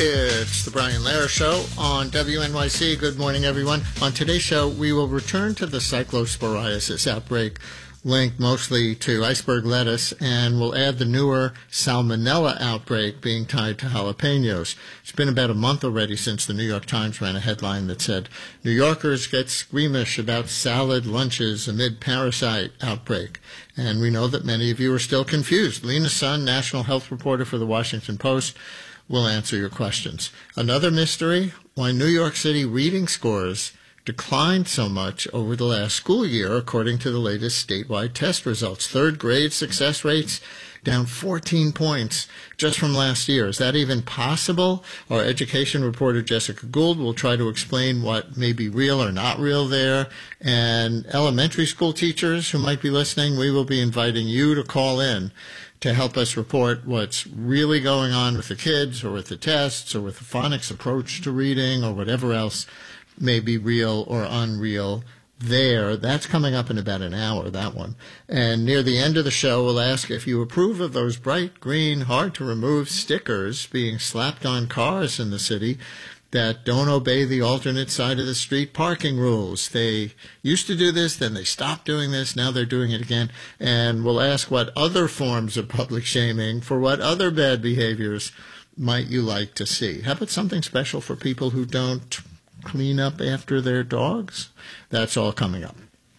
It's the Brian Lehrer Show on WNYC. Good morning, everyone. On today's show, we will return to the cyclosporiasis outbreak linked mostly to iceberg lettuce, and we'll add the newer salmonella outbreak being tied to jalapenos. It's been about a month already since the New York Times ran a headline that said, New Yorkers get squeamish about salad lunches amid parasite outbreak. And we know that many of you are still confused. Lena Sun, national health reporter for the Washington Post, will answer your questions. Another mystery, why New York City reading scores declined so much over the last school year, according to the latest statewide test results. Third grade success rates down 14 points just from last year. Is that even possible? Our education reporter Jessica Gould will try to explain what may be real or not real there. And elementary school teachers who might be listening, we will be inviting you to call in to help us report what's really going on with the kids or with the tests or with the phonics approach to reading or whatever else may be real or unreal there. That's coming up in about an hour, that one. And near the end of the show, we'll ask if you approve of those bright green, hard-to-remove stickers being slapped on cars in the city that don't obey the alternate side of the street parking rules. They used to do this, then they stopped doing this, now they're doing it again. And we'll ask what other forms of public shaming, for what other bad behaviors might you like to see. How about something special for people who don't clean up after their dogs? That's all coming up.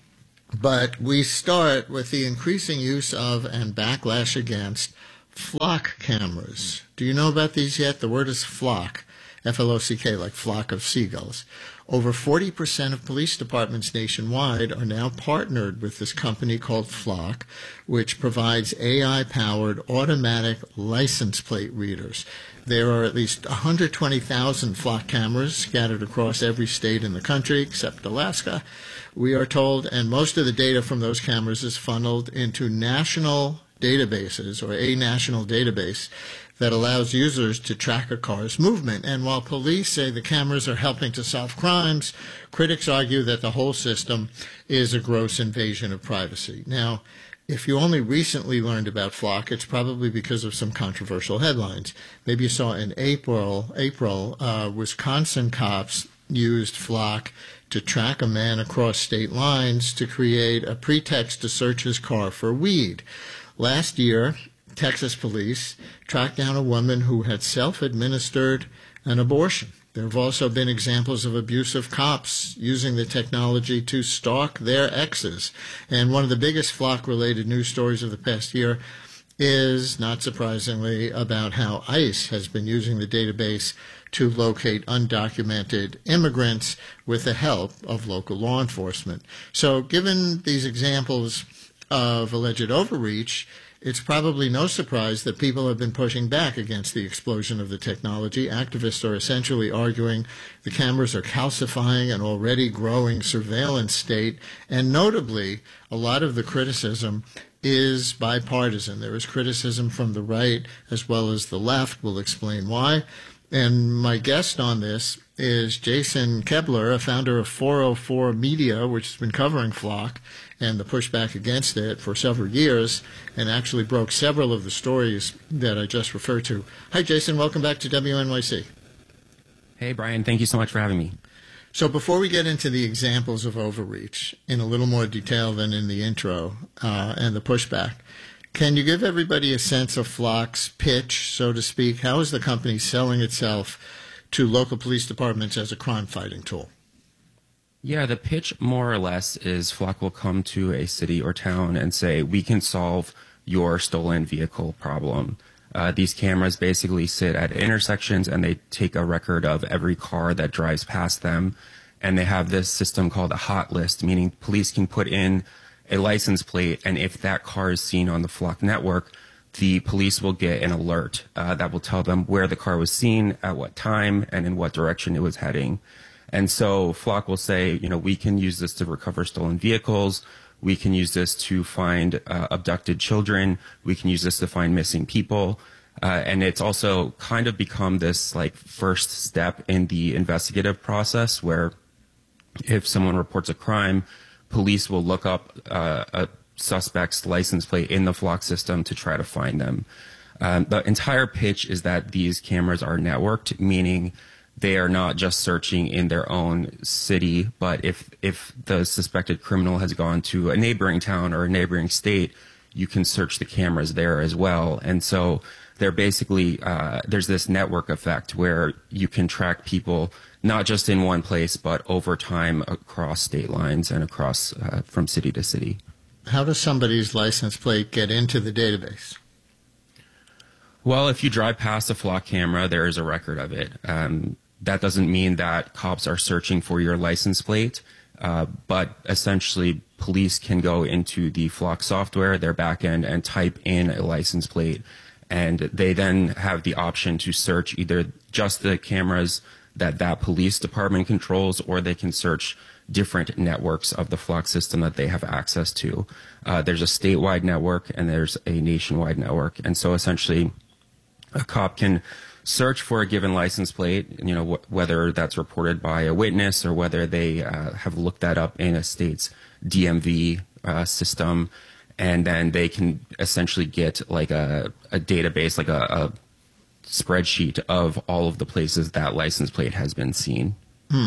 But we start with the increasing use of and backlash against flock cameras. Do you know about these yet? The word is flock, F-L-O-C-K, like flock of seagulls. Over 40% of police departments nationwide are now partnered with this company called Flock, which provides AI-powered automatic license plate readers. There are at least 120,000 Flock cameras scattered across every state in the country, except Alaska, we are told, and most of the data from those cameras is funneled into national databases, or a national database that allows users to track a car's movement. And while police say the cameras are helping to solve crimes, critics argue that the whole system is a gross invasion of privacy. Now, if you only recently learned about Flock, it's probably because of some controversial headlines. Maybe you saw in April, Wisconsin cops used Flock to track a man across state lines to create a pretext to search his car for weed. Last year, Texas police tracked down a woman who had self-administered an abortion. There have also been examples of abusive cops using the technology to stalk their exes. And one of the biggest Flock-related news stories of the past year is, not surprisingly, about how ICE has been using the database to locate undocumented immigrants with the help of local law enforcement. So given these examples of alleged overreach, it's probably no surprise that people have been pushing back against the explosion of the technology. Activists are essentially arguing the cameras are calcifying an already growing surveillance state, and notably, a lot of the criticism is bipartisan. There is criticism from the right as well as the left. We'll explain why. And my guest on this is Jason Kebler, a founder of 404 Media, which has been covering Flock and the pushback against it for several years, and actually broke several of the stories that I just referred to. Hi, Jason. Welcome back to WNYC. Hey, Brian. Thank you so much for having me. So before we get into the examples of overreach in a little more detail than in the intro and the pushback, can you give everybody a sense of Flock's pitch, so to speak? How is the company selling itself to local police departments as a crime-fighting tool? Yeah, the pitch more or less is Flock will come to a city or town and say, we can solve your stolen vehicle problem. These cameras basically sit at intersections and they take a record of every car that drives past them. And they have this system called a hot list, meaning police can put in a license plate, and if that car is seen on the Flock network, the police will get an alert that will tell them where the car was seen, at what time, and in what direction it was heading. And so Flock will say, you know, we can use this to recover stolen vehicles. We can use this to find abducted children. We can use this to find missing people. And it's also kind of become this like first step in the investigative process where if someone reports a crime, police will look up a suspect's license plate in the Flock system to try to find them. The entire pitch is that these cameras are networked, meaning they are not just searching in their own city, but if the suspected criminal has gone to a neighboring town or a neighboring state, you can search the cameras there as well. And so they're basically, there's this network effect where you can track people not just in one place, but over time across state lines and across from city to city. How does somebody's license plate get into the database? Well, if you drive past a flock camera, there is a record of it. That doesn't mean that cops are searching for your license plate, but essentially police can go into the flock software, their backend, and type in a license plate. And they then have the option to search either just the cameras that police department controls, or they can search different networks of the flock system that they have access to. There's a statewide network and there's a nationwide network. And so essentially a cop can search for a given license plate, whether that's reported by a witness or whether they have looked that up in a state's DMV system. And then they can essentially get like a database, like a spreadsheet of all of the places that license plate has been seen.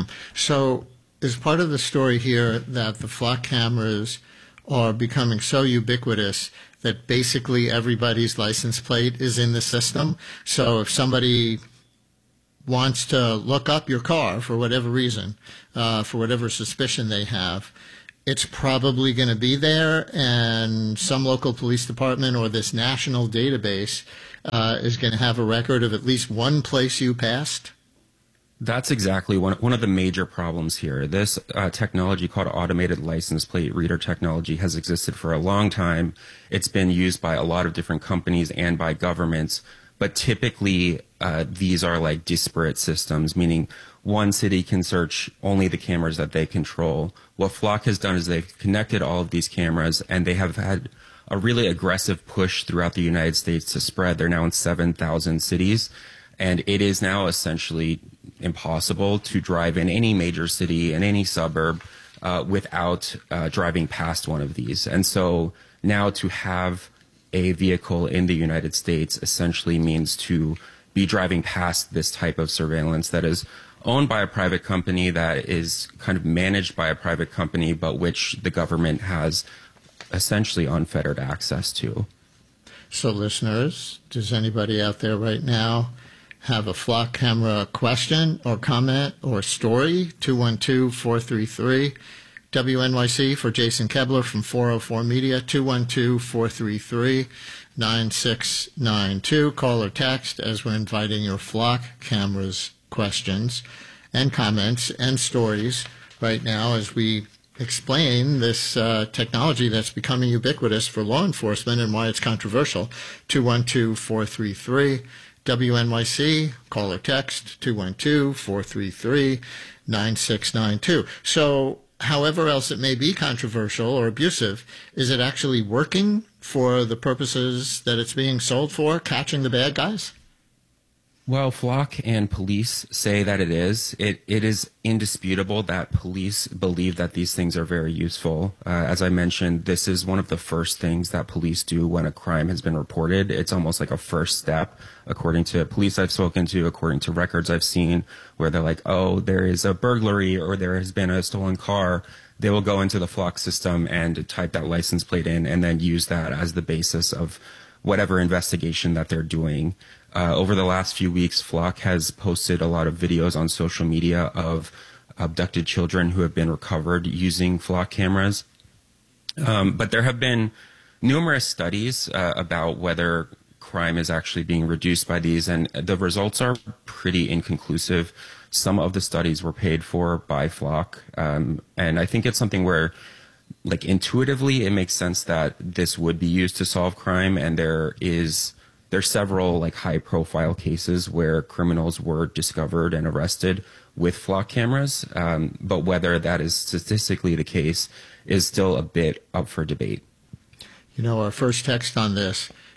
So is part of the story here that the flock cameras are becoming so ubiquitous that basically everybody's license plate is in the system? So if somebody wants to look up your car for whatever reason, for whatever suspicion they have, it's probably going to be there, and some local police department or this national database is going to have a record of at least one place you passed? That's exactly one of the major problems here. This technology called automated license plate reader technology has existed for a long time. It's been used by a lot of different companies and by governments, but typically these are like disparate systems, meaning one city can search only the cameras that they control. What Flock has done is they've connected all of these cameras, and they have had a really aggressive push throughout the United States to spread. They're now in 7,000 cities, and it is now essentially impossible to drive in any major city, in any suburb, without driving past one of these. And so now to have a vehicle in the United States essentially means to be driving past this type of surveillance that is owned by a private company, that is kind of managed by a private company, but which the government has essentially unfettered access to. So listeners, does anybody out there right now have a flock camera question or comment or story? 212-433 WNYC for Jason Kebler from 404 Media, 212-433-9692. Call or text as we're inviting your flock cameras questions and comments and stories right now as we explain this technology that's becoming ubiquitous for law enforcement and why it's controversial. 212-433 WNYC, call or text 212-433-9692. So however else it may be controversial or abusive, is it actually working for the purposes that it's being sold for, catching the bad guys? Well, Flock and police say that it is. It is indisputable that police believe that these things are very useful. As I mentioned, this is one of the first things that police do when a crime has been reported. It's almost like a first step, according to police I've spoken to, according to records I've seen, where they're like, oh, there is a burglary or there has been a stolen car. They will go into the Flock system and type that license plate in and then use that as the basis of whatever investigation that they're doing. Over the last few weeks, Flock has posted a lot of videos on social media of abducted children who have been recovered using Flock cameras. But there have been numerous studies about whether crime is actually being reduced by these, and the results are pretty inconclusive. Some of the studies were paid for by Flock, and I think it's something where, like, intuitively it makes sense that this would be used to solve crime, and there's several like high profile cases where criminals were discovered and arrested with Flock cameras, but whether that is statistically the case is still a bit up for debate. You know, our first text on this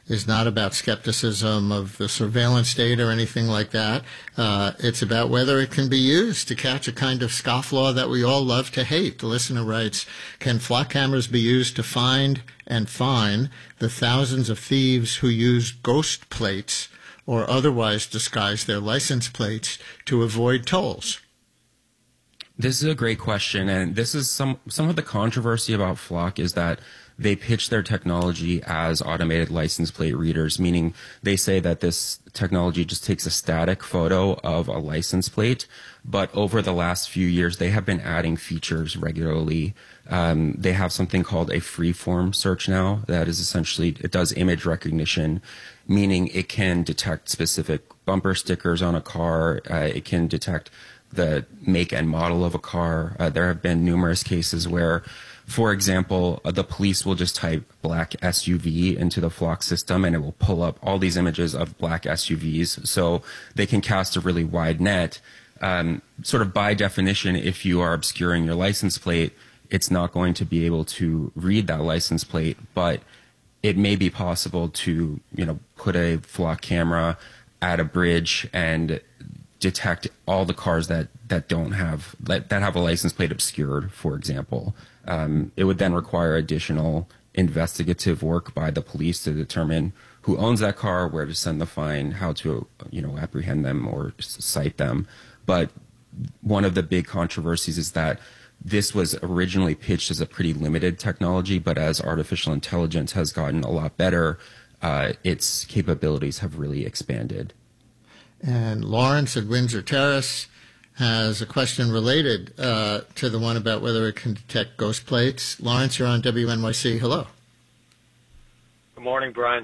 is not about skepticism of the surveillance state or anything like that. It's about whether it can be used to catch a kind of scofflaw that we all love to hate. The listener writes, can flock cameras be used to find and fine the thousands of thieves who use ghost plates or otherwise disguise their license plates to avoid tolls? This is a great question, and this is some of the controversy about Flock is that they pitch their technology as automated license plate readers, meaning they say that this technology just takes a static photo of a license plate, but over the last few years, they have been adding features regularly. They have something called a freeform search now that is essentially, it does image recognition, meaning it can detect specific bumper stickers on a car. It can detect the make and model of a car. There have been numerous cases where, for example, the police will just type black SUV into the Flock system and it will pull up all these images of black SUVs. So they can cast a really wide net. Sort of by definition, if you are obscuring your license plate, it's not going to be able to read that license plate, but it may be possible to, put a Flock camera at a bridge and detect all the cars that have a license plate obscured, for example. It would then require additional investigative work by the police to determine who owns that car, where to send the fine, how to, apprehend them or cite them. But one of the big controversies is that this was originally pitched as a pretty limited technology, but as artificial intelligence has gotten a lot better, its capabilities have really expanded. And Lawrence at Windsor Terrace has a question related to the one about whether it can detect ghost plates. Lawrence, you're on WNYC. Hello. Good morning, Brian.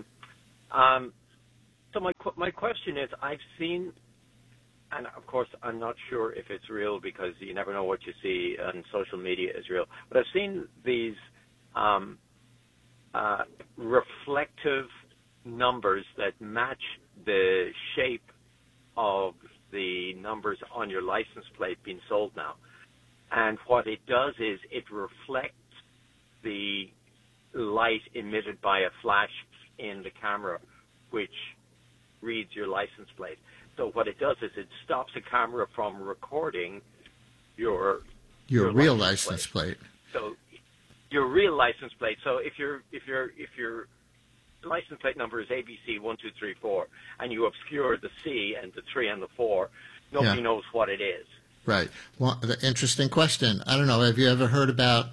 So my question is, I've seen, and of course I'm not sure if it's real because you never know what you see on social media is real, but I've seen these reflective numbers that match the shape of the numbers on your license plate being sold now. And what it does is it reflects the light emitted by a flash in the camera, which reads your license plate. So what it does is it stops the camera from recording your real license plate. So your real license plate. So if your license plate number is ABC 1234, and you obscure the C and the 3 and the 4, nobody knows what it is. Right. Well, the interesting question. I don't know. Have you ever heard about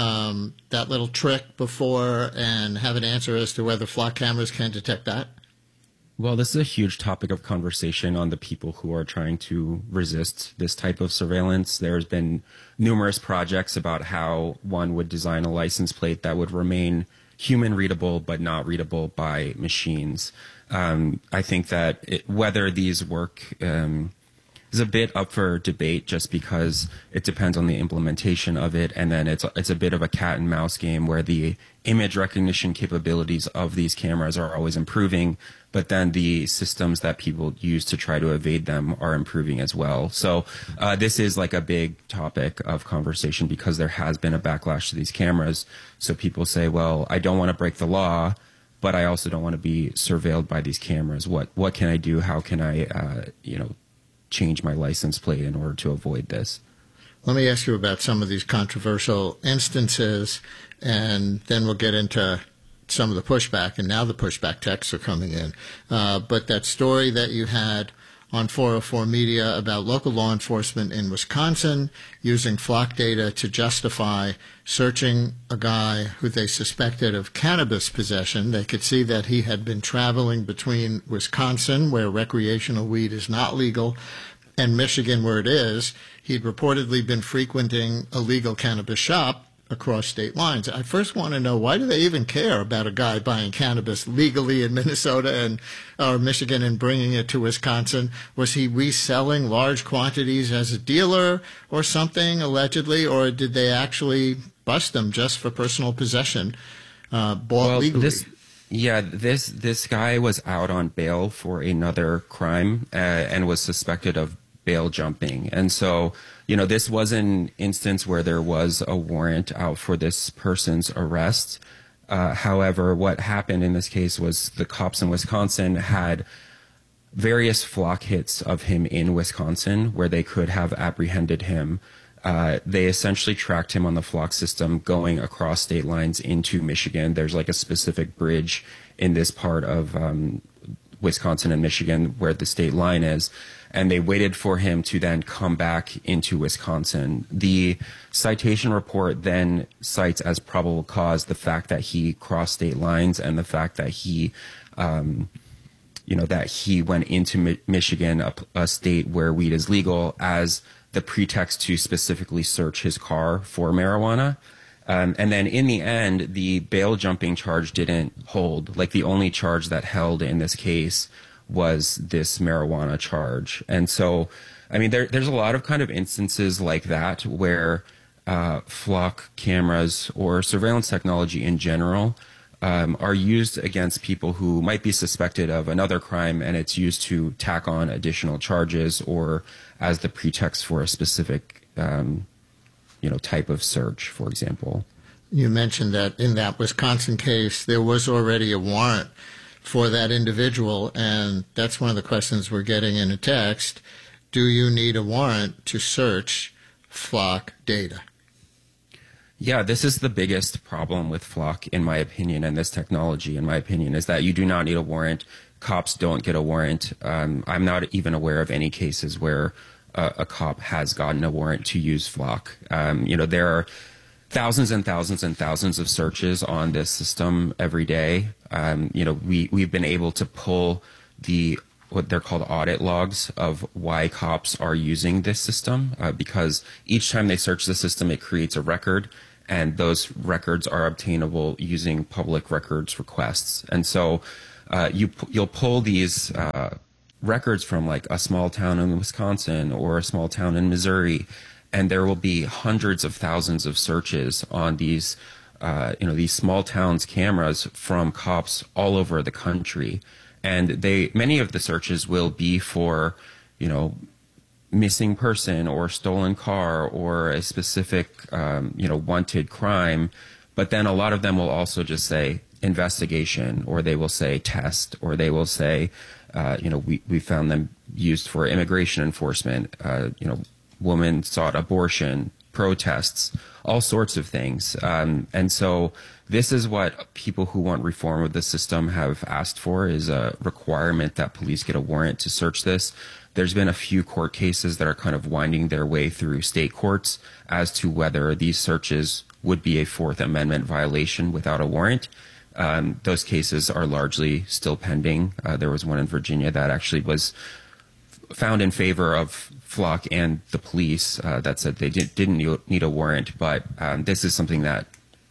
that little trick before and have an answer as to whether Flock cameras can detect that? Well, this is a huge topic of conversation on the people who are trying to resist this type of surveillance. There's been numerous projects about how one would design a license plate that would remain human readable but not readable by machines. I think that whether these work is a bit up for debate just because it depends on the implementation of it, and then it's a bit of a cat and mouse game where the image recognition capabilities of these cameras are always improving, but then the systems that people use to try to evade them are improving as well. So this is like a big topic of conversation because there has been a backlash to these cameras. So people say, well, I don't want to break the law, but I also don't want to be surveilled by these cameras. What can I do? How can I, change my license plate in order to avoid this? Let me ask you about some of these controversial instances, and then we'll get into some of the pushback. And now the pushback texts are coming in. But that story that you had on 404 Media about local law enforcement in Wisconsin using Flock data to justify searching a guy who they suspected of cannabis possession. They could see that he had been traveling between Wisconsin, where recreational weed is not legal, and Michigan, where it is. He'd reportedly been frequenting a legal cannabis shop across state lines. I first want to know, why do they even care about a guy buying cannabis legally in Minnesota or Michigan and bringing it to Wisconsin? Was he reselling large quantities as a dealer or something, allegedly, or did they actually bust him just for personal possession, bought legally? This guy was out on bail for another crime and was suspected of bail jumping. And so, this was an instance where there was a warrant out for this person's arrest. However, what happened in this case was the cops in Wisconsin had various flock hits of him in Wisconsin where they could have apprehended him. They essentially tracked him on the flock system going across state lines into Michigan. There's like a specific bridge in this part of Wisconsin and Michigan where the state line is, and they waited for him to then come back into Wisconsin. The citation report then cites as probable cause the fact that he crossed state lines and the fact that he that he went into Michigan, a state where weed is legal, as the pretext to specifically search his car for marijuana. And then in the end, the bail jumping charge didn't hold. Like, the only charge that held in this case was this marijuana charge. And so, I mean, there's a lot of kind of instances like that where flock cameras or surveillance technology in general are used against people who might be suspected of another crime, and it's used to tack on additional charges or as the pretext for a specific type of search, for example. You mentioned that in that Wisconsin case, there was already a warrant for that individual, and that's one of the questions we're getting in a text. Do you need a warrant to search flock data? Yeah, this is the biggest problem with flock, in my opinion, and this technology, in my opinion, is that you do not need a warrant. Cops don't get a warrant. I'm not even aware of any cases where a cop has gotten a warrant to use flock. There are thousands and thousands and thousands of searches on this system every day. We've been able to pull what they're called audit logs of why cops are using this system, because each time they search the system, it creates a record, and those records are obtainable using public records requests. And so you'll pull these records from like a small town in Wisconsin or a small town in Missouri, and there will be hundreds of thousands of searches on these small towns cameras from cops all over the country. And many of the searches will be for, missing person or stolen car or a specific, wanted crime. But then a lot of them will also just say investigation, or they will say test, or they will say, we found them used for immigration enforcement, woman sought abortion, protests, all sorts of things. And so this is what people who want reform of the system have asked for, is a requirement that police get a warrant to search this. There's been a few court cases that are kind of winding their way through state courts as to whether these searches would be a Fourth Amendment violation without a warrant. Those cases are largely still pending. There was one in Virginia that actually was found in favor of flock and the police that said they didn't need a warrant, but this is something that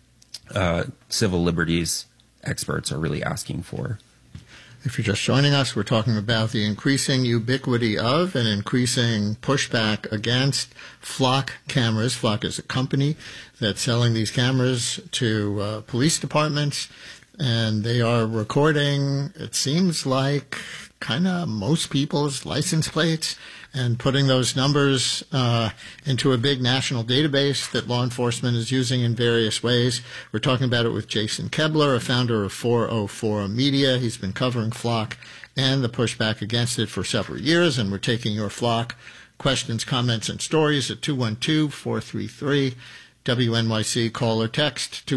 civil liberties experts are really asking for. If you're just joining us, we're talking about the increasing ubiquity of and increasing pushback against flock cameras. Flock is a company that's selling these cameras to police departments, and they are recording, it seems like, kind of most people's license plates and putting those numbers into a big national database that law enforcement is using in various ways. We're talking about it with Jason Kebler, a founder of 404 Media. He's been covering flock and the pushback against it for several years, and we're taking your flock questions, comments, and stories at 212-433-WNYC. Call or text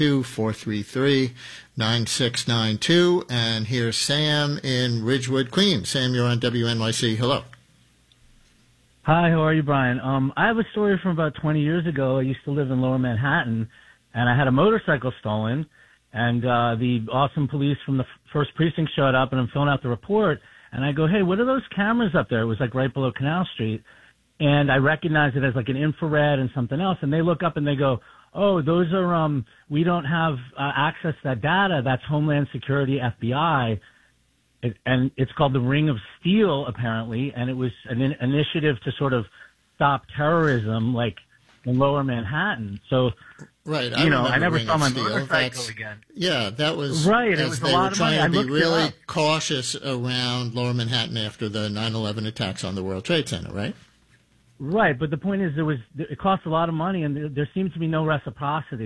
212-433-9692. And here's Sam in Ridgewood, Queens. Sam, you're on WNYC. Hello. Hi, how are you, Brian? I have a story from about 20 years ago. I used to live in Lower Manhattan, and I had a motorcycle stolen, and the awesome police from the first precinct showed up, and I'm filling out the report, and I go, hey, what are those cameras up there? It was like right below Canal Street, and I recognize it as like an infrared and something else, and they look up and they go, oh, those are, we don't have access to that data. That's Homeland Security, FBI. And it's called the Ring of Steel, apparently, and it was an initiative to sort of stop terrorism, like in Lower Manhattan. So, right, I never saw my motorcycle again. Yeah, that was right. It was a lot of money. They were trying to be really cautious around Lower Manhattan after the 9/11 attacks on the World Trade Center, right? Right, but the point is, it cost a lot of money, and there seems to be no reciprocity.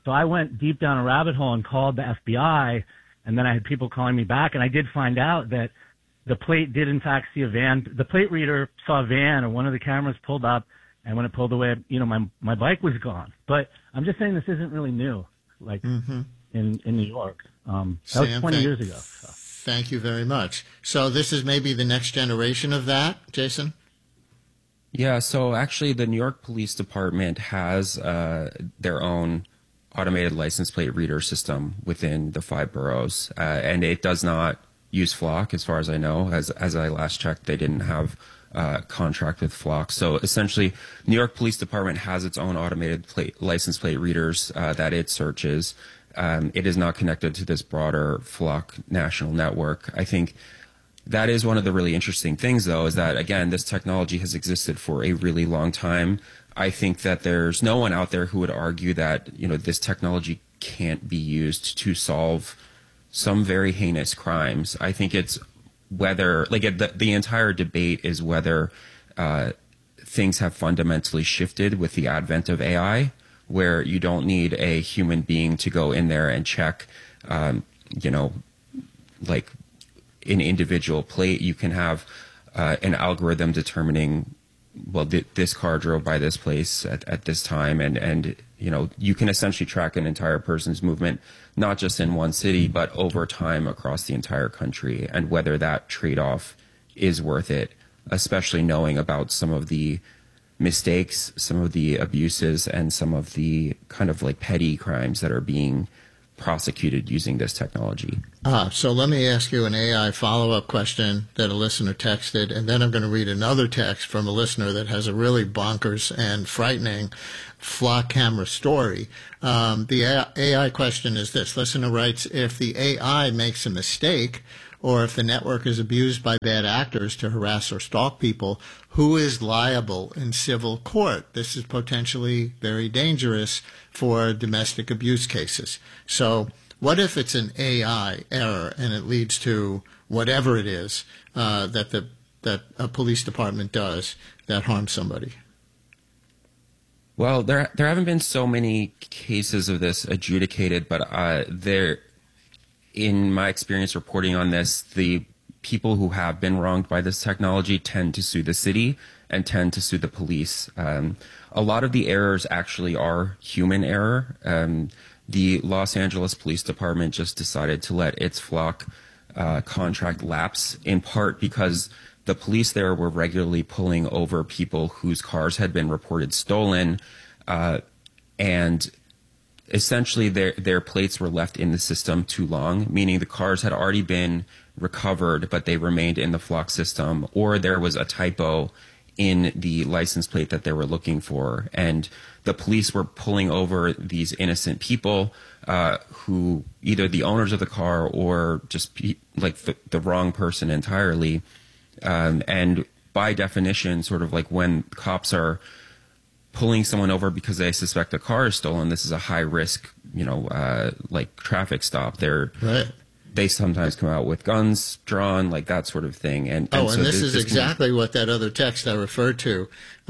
So I went deep down a rabbit hole and called the FBI, and then I had people calling me back, and I did find out that the plate did in fact see a van. The plate reader saw a van, and one of the cameras pulled up, and when it pulled away, my bike was gone. But I'm just saying this isn't really new, like in New York. That was 20 years ago. So. Thank you very much. So this is maybe the next generation of that, Jason? Yeah, so actually the New York Police Department has their own automated license plate reader system within the 5 boroughs, and it does not use Flock, as far as I know. As I last checked, they didn't have contract with Flock. So essentially, New York Police Department has its own automated license plate readers that it searches. It is not connected to this broader Flock national network. I think that is one of the really interesting things, though, is that, again, this technology has existed for a really long time. I think that there's no one out there who would argue that, this technology can't be used to solve some very heinous crimes. I think it's whether, the entire debate is whether things have fundamentally shifted with the advent of AI, where you don't need a human being to go in there and check, like an individual plate. You can have an algorithm determining, well, this car drove by this place at this time, and you can essentially track an entire person's movement, not just in one city, but over time across the entire country, and whether that trade-off is worth it, especially knowing about some of the mistakes, some of the abuses, and some of the kind of like petty crimes that are being prosecuted using this technology. So let me ask you an AI follow-up question that a listener texted, and then I'm going to read another text from a listener that has a really bonkers and frightening Flock camera story. The AI question is this. Listener writes, if the AI makes a mistake, or if the network is abused by bad actors to harass or stalk people, who is liable in civil court? This is potentially very dangerous for domestic abuse cases. So what if it's an AI error and it leads to whatever it is that a police department does that harms somebody? Well, there haven't been so many cases of this adjudicated, but in my experience reporting on this, the people who have been wronged by this technology tend to sue the city and tend to sue the police. A lot of the errors actually are human error. The Los Angeles Police Department just decided to let its Flock contract lapse, in part because the police there were regularly pulling over people whose cars had been reported stolen, and essentially their plates were left in the system too long, meaning the cars had already been recovered, but they remained in the Flock system, or there was a typo in the license plate that they were looking for. And the police were pulling over these innocent people who either the owners of the car or just the wrong person entirely. And by definition, sort of like when cops are pulling someone over because they suspect a car is stolen, this is a high risk, like traffic stop. They sometimes come out with guns drawn, like that sort of thing. And so this is exactly what that other text I referred to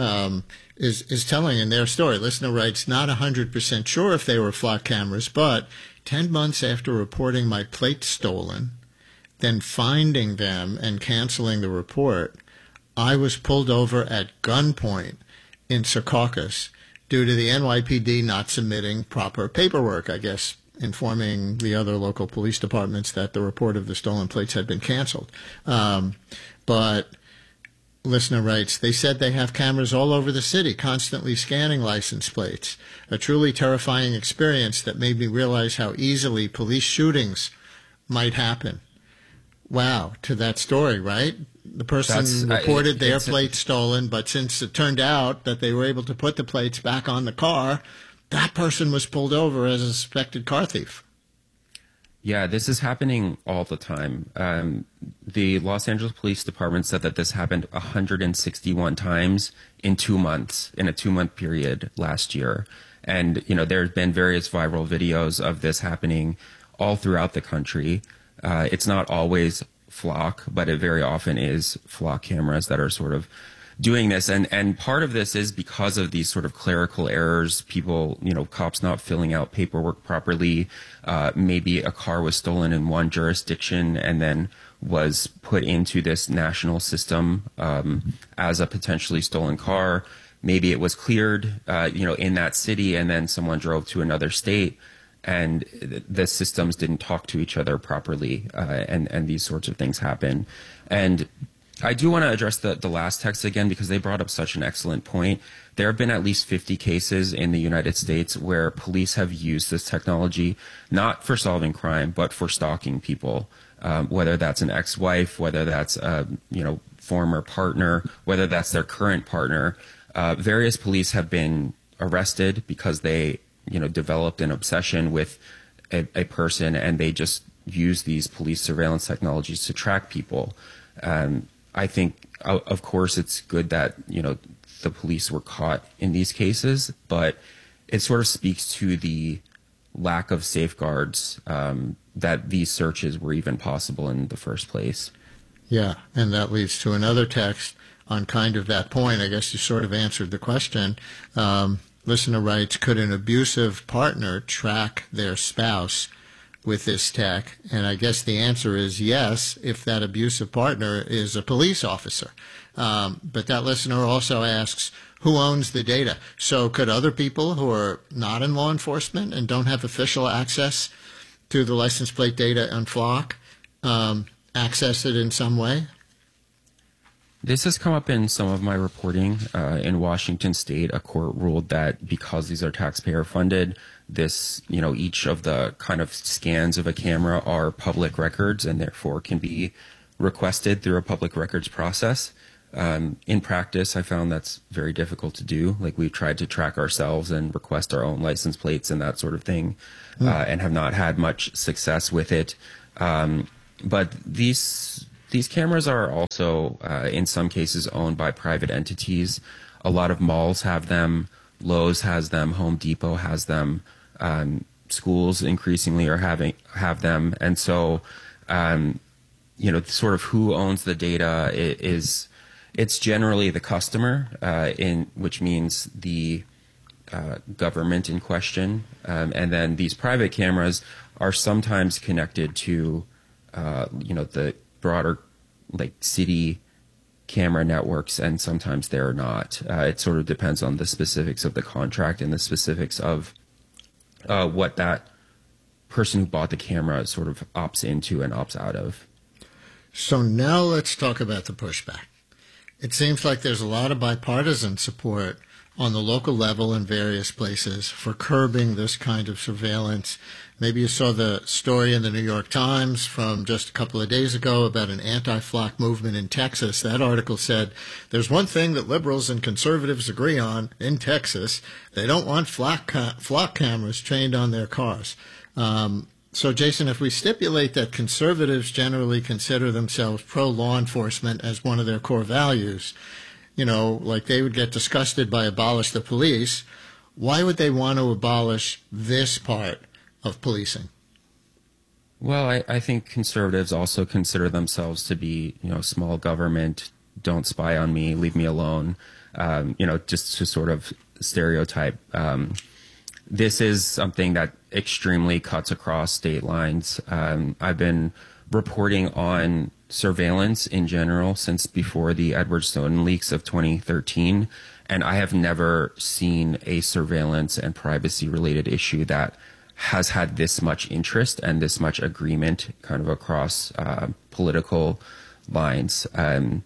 is telling in their story. Listener writes, not 100% sure if they were Flock cameras, but 10 months after reporting my plate stolen, then finding them and canceling the report, I was pulled over at gunpoint in Secaucus due to the NYPD not submitting proper paperwork, I guess, informing the other local police departments that the report of the stolen plates had been canceled. But listener writes, they said they have cameras all over the city constantly scanning license plates. A truly terrifying experience that made me realize how easily police shootings might happen. Wow, to that story, right? The person reported their plate stolen, but since it turned out that they were able to put the plates back on the car, that person was pulled over as a suspected car thief. Yeah, this is happening all the time. The Los Angeles Police Department said that this happened 161 times in 2 months, in a 2-month period last year. And, there's been various viral videos of this happening all throughout the country. It's not always Flock, but it very often is Flock cameras that are sort of doing this. And part of this is because of these sort of clerical errors, people, cops not filling out paperwork properly. Maybe a car was stolen in one jurisdiction and then was put into this national system as a potentially stolen car. Maybe it was cleared, in that city, and then someone drove to another state, and the systems didn't talk to each other properly, and these sorts of things happen. And I do want to address the last text again, because they brought up such an excellent point. There have been at least 50 cases in the United States where police have used this technology not for solving crime, but for stalking people, whether that's an ex-wife, whether that's a former partner, whether that's their current partner. Various police have been arrested because they developed an obsession with a person, and they just use these police surveillance technologies to track people. I think, of course, it's good that, the police were caught in these cases, but it sort of speaks to the lack of safeguards that these searches were even possible in the first place. Yeah, and that leads to another text on kind of that point. I guess you sort of answered the question. Listener writes, could an abusive partner track their spouse with this tech? And I guess the answer is yes, if that abusive partner is a police officer. But that listener also asks, who owns the data? So could other people who are not in law enforcement and don't have official access to the license plate data on Flock access it in some way? This has come up in some of my reporting. In Washington State, a court ruled that because these are taxpayer funded, each of the kind of scans of a camera are public records and therefore can be requested through a public records process. In practice, I found that's very difficult to do. Like, we've tried to track ourselves and request our own license plates and that sort of thing, and have not had much success with it. But these cameras are also, in some cases, owned by private entities. A lot of malls have them. Lowe's has them. Home Depot has them. Schools increasingly have them. And so, sort of who owns the data it's generally the customer, which means the government in question. And then these private cameras are sometimes connected to, the broader city camera networks, and sometimes they're not. It sort of depends on the specifics of the contract and the specifics of what that person who bought the camera sort of opts into and opts out of. So now let's talk about the pushback. It seems like there's a lot of bipartisan support on the local level in various places for curbing this kind of surveillance. Maybe you saw the story in the New York Times from just a couple of days ago about an anti-flock movement in Texas. That article said, there's one thing that liberals and conservatives agree on in Texas. They don't want flock cameras trained on their cars. So, Jason, if we stipulate that conservatives generally consider themselves pro-law enforcement as one of their core values, like they would get disgusted by abolish the police, why would they want to abolish this part of policing? Well, I think conservatives also consider themselves to be, small government, don't spy on me, leave me alone, just to sort of stereotype. This is something that extremely cuts across state lines. I've been reporting on surveillance in general since before the Edward Snowden leaks of 2013, and I have never seen a surveillance and privacy-related issue that has had this much interest and this much agreement kind of across political lines. At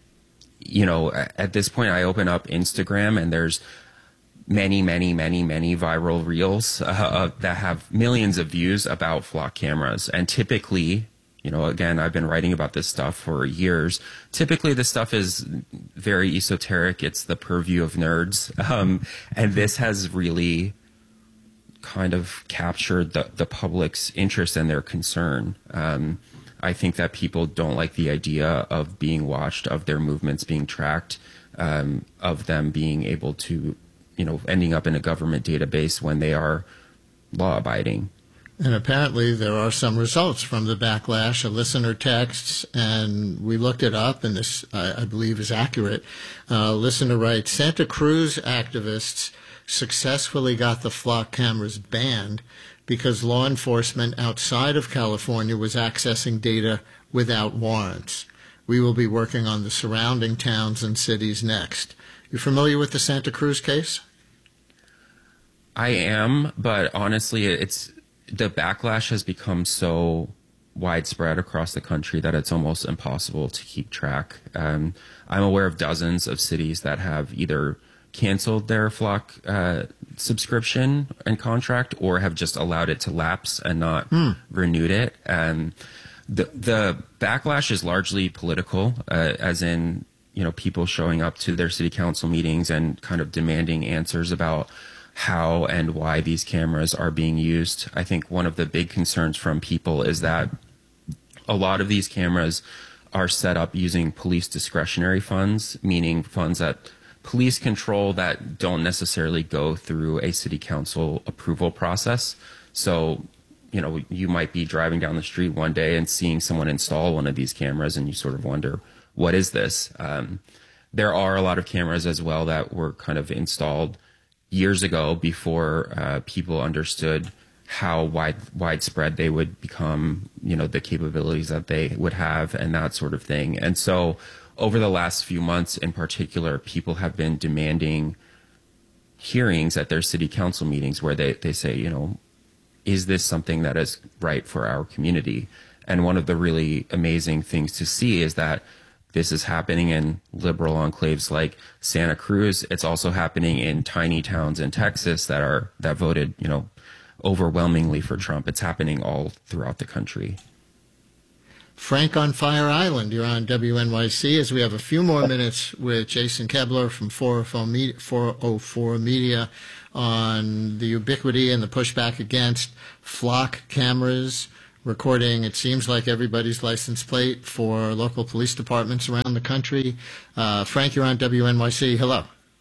this point, I open up Instagram and there's many viral reels that have millions of views about flock cameras. And typically, again, I've been writing about this stuff for years. Typically, this stuff is very esoteric. It's the purview of nerds. And this has really kind of captured the public's interest and their concern. I think that people don't like the idea of being watched, of their movements being tracked, of them being able to, ending up in a government database when they are law-abiding. And apparently there are some results from the backlash. A listener texts, and we looked it up, and this, I believe, is accurate. Listener writes, Santa Cruz activists successfully got the flock cameras banned because law enforcement outside of California was accessing data without warrants. We will be working on the surrounding towns and cities next. You familiar with the Santa Cruz case? I am, but honestly, the backlash has become so widespread across the country that it's almost impossible to keep track. I'm aware of dozens of cities that have either canceled their flock subscription and contract or have just allowed it to lapse and not renewed it. The backlash is largely political, as in, people showing up to their city council meetings and kind of demanding answers about how and why these cameras are being used. I think one of the big concerns from people is that a lot of these cameras are set up using police discretionary funds, meaning funds that police control that don't necessarily go through a city council approval process. So, you might be driving down the street one day and seeing someone install one of these cameras and you sort of wonder, what is this? There are a lot of cameras as well that were kind of installed years ago before people understood how widespread they would become, the capabilities that they would have and that sort of thing. And so over the last few months in particular, people have been demanding hearings at their city council meetings where they say, is this something that is right for our community? And one of the really amazing things to see is that this is happening in liberal enclaves like Santa Cruz. It's also happening in tiny towns in Texas that voted, overwhelmingly for Trump. It's happening all throughout the country. Frank on Fire Island, you're on WNYC as we have a few more minutes with Jason Kebler from 404 Media on the ubiquity and the pushback against flock cameras recording, it seems like everybody's license plate for local police departments around the country. Frank, you're on WNYC. Hello.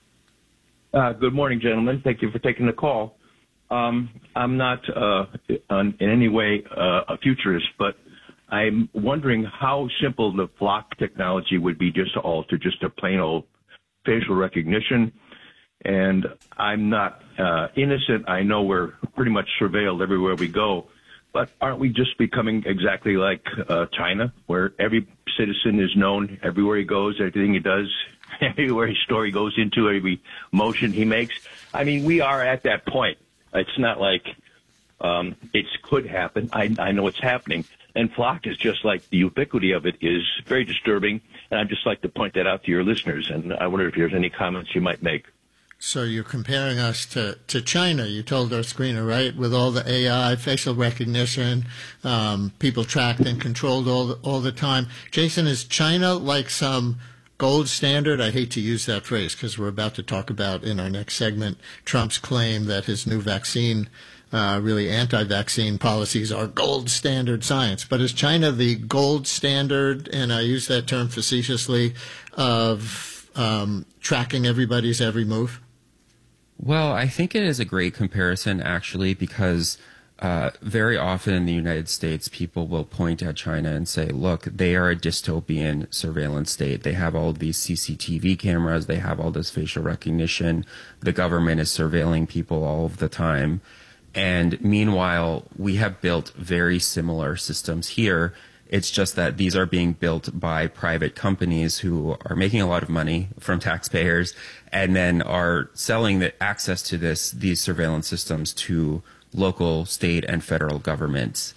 Good morning, gentlemen. Thank you for taking the call. I'm not in any way a futurist, but I'm wondering how simple the flock technology would be just to alter just a plain old facial recognition. And I'm not innocent. I know we're pretty much surveilled everywhere we go. But aren't we just becoming exactly like China, where every citizen is known everywhere he goes, everything he does, everywhere his story goes into, every motion he makes? I mean, we are at that point. It's not like it could happen. I know it's happening. And flock is just like the ubiquity of it is very disturbing. And I'd just like to point that out to your listeners. And I wonder if there's any comments you might make. So you're comparing us to China, you told our screener, right? With all the AI, facial recognition, people tracked and controlled all the time. Jason, is China like some gold standard? I hate to use that phrase because we're about to talk about in our next segment Trump's claim that his new vaccine, really anti-vaccine policies are gold standard science. But is China the gold standard, and I use that term facetiously, of tracking everybody's every move? Well, I think it is a great comparison, actually, because very often in the United States, people will point at China and say, look, they are a dystopian surveillance state. They have all of these CCTV cameras. They have all this facial recognition. The government is surveilling people all of the time. And meanwhile, we have built very similar systems here. It's just that these are being built by private companies who are making a lot of money from taxpayers and then are selling the access to these surveillance systems to local, state, and federal governments.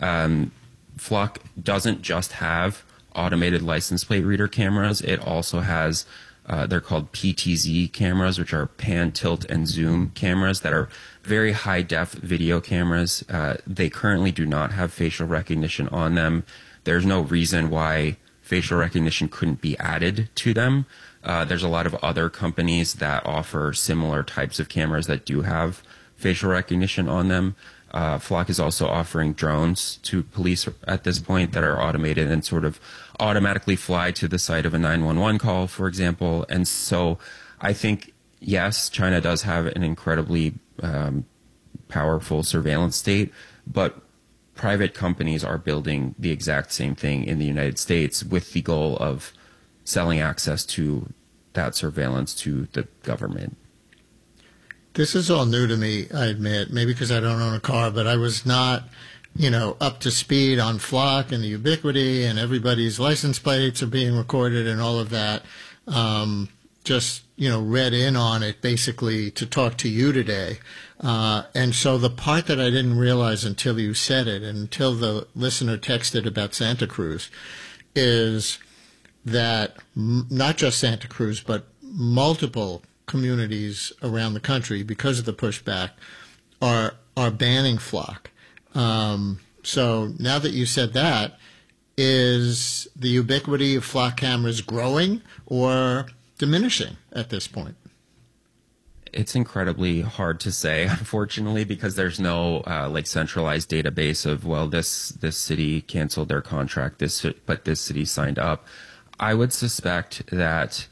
Flock doesn't just have automated license plate reader cameras. It also has, they're called PTZ cameras, which are pan, tilt, and zoom cameras that are very high-def video cameras. They currently do not have facial recognition on them. There's no reason why facial recognition couldn't be added to them. There's a lot of other companies that offer similar types of cameras that do have facial recognition on them. Flock is also offering drones to police at this point that are automated and sort of automatically fly to the site of a 911 call, for example. And so I think, yes, China does have an incredibly powerful surveillance state, but private companies are building the exact same thing in the United States with the goal of selling access to that surveillance to the government. This is all new to me, I admit, maybe because I don't own a car, but I was not, up to speed on Flock and the ubiquity and everybody's license plates are being recorded and all of that. Just, read in on it basically to talk to you today. And so the part that I didn't realize until you said it, and until the listener texted about Santa Cruz, is that not just Santa Cruz, but multiple communities around the country, because of the pushback, are banning Flock. So now that you said that, is the ubiquity of Flock cameras growing or diminishing at this point? It's incredibly hard to say, unfortunately, because there's no centralized database of, well, this city canceled their contract, but this city signed up. I would suspect that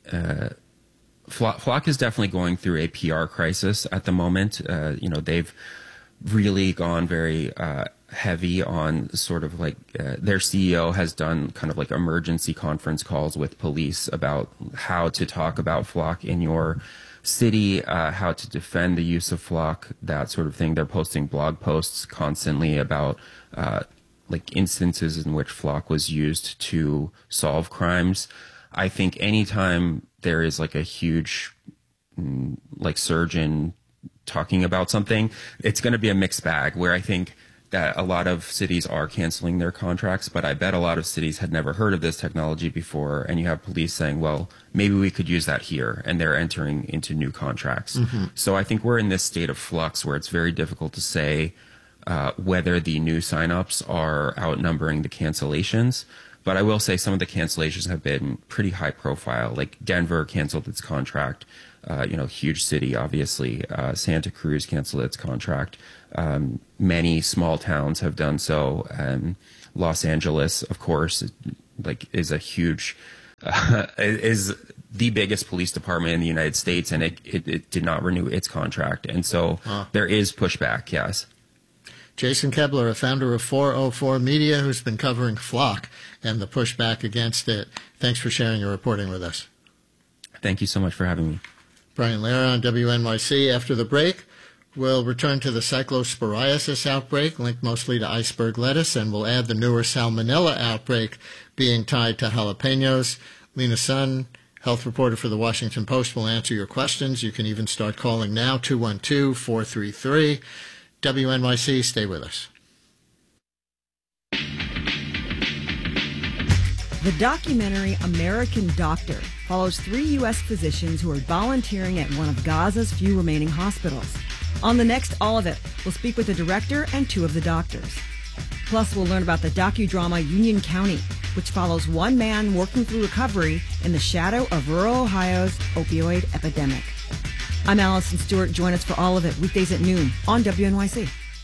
Flock is definitely going through a PR crisis at the moment. They've really gone very heavy on sort of their CEO has done kind of like emergency conference calls with police about how to talk about Flock in your city, how to defend the use of Flock, that sort of thing. They're posting blog posts constantly about instances in which Flock was used to solve crimes. I think anytime there is a huge surge in talking about something, it's going to be a mixed bag, where I think that a lot of cities are canceling their contracts, but I bet a lot of cities had never heard of this technology before, and you have police saying, well, maybe we could use that here, and they're entering into new contracts. Mm-hmm. So I think we're in this state of flux where it's very difficult to say whether the new signups are outnumbering the cancellations. But I will say some of the cancellations have been pretty high profile. Like Denver canceled its contract, huge city, obviously. Santa Cruz canceled its contract. Many small towns have done so. Los Angeles, of course, is a huge, is the biggest police department in the United States, and it did not renew its contract. And so there is pushback, yes. Jason Kebler, a founder of 404 Media, who's been covering Flock and the pushback against it. Thanks for sharing your reporting with us. Thank you so much for having me. Brian Lehrer on WNYC. After the break, we'll return to the cyclosporiasis outbreak, linked mostly to iceberg lettuce, and we'll add the newer salmonella outbreak being tied to jalapenos. Lena Sun, health reporter for the Washington Post, will answer your questions. You can even start calling now, 212-433. WNYC, stay with us. The documentary American Doctor follows 3 U.S. physicians who are volunteering at one of Gaza's few remaining hospitals. On the next All of It, we'll speak with the director and 2 of the doctors. Plus, we'll learn about the docudrama Union County, which follows one man working through recovery in the shadow of rural Ohio's opioid epidemic. I'm Allison Stewart. Join us for All of It, weekdays at noon on WNYC.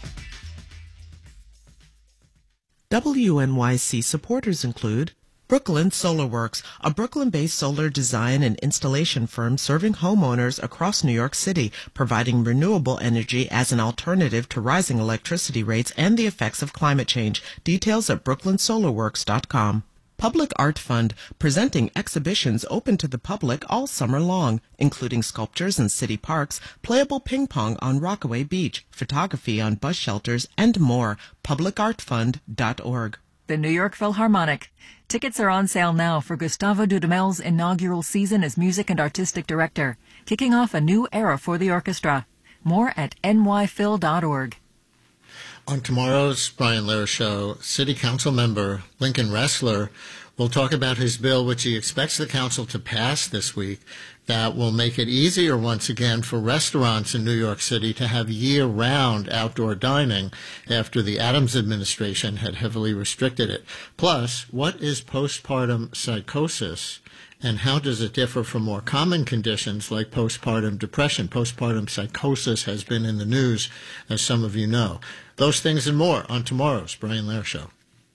WNYC supporters include Brooklyn Solar Works, a Brooklyn-based solar design and installation firm serving homeowners across New York City, providing renewable energy as an alternative to rising electricity rates and the effects of climate change. Details at brooklynsolarworks.com. Public Art Fund, presenting exhibitions open to the public all summer long, including sculptures in city parks, playable ping pong on Rockaway Beach, photography on bus shelters, and more. PublicArtFund.org. The New York Philharmonic. Tickets are on sale now for Gustavo Dudamel's inaugural season as music and artistic director, kicking off a new era for the orchestra. More at nyphil.org. On tomorrow's Brian Lehrer Show, City Council member Lincoln Ressler will talk about his bill, which he expects the council to pass this week, that will make it easier once again for restaurants in New York City to have year-round outdoor dining after the Adams administration had heavily restricted it. Plus, what is postpartum psychosis, and how does it differ from more common conditions like postpartum depression? Postpartum psychosis has been in the news, as some of you know. Those things and more on tomorrow's Brian Lehrer Show.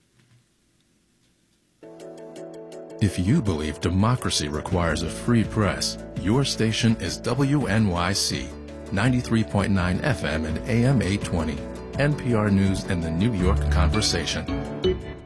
If you believe democracy requires a free press, your station is WNYC, 93.9 FM and AM 820. NPR News and the New York Conversation.